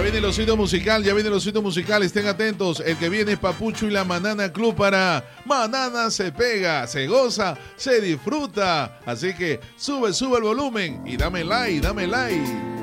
viene el osito musical, ya viene el osito musical, estén atentos. El que viene es Papucho y la Manana Club para Manana se pega, se goza, se disfruta. Así que sube el volumen y dame like.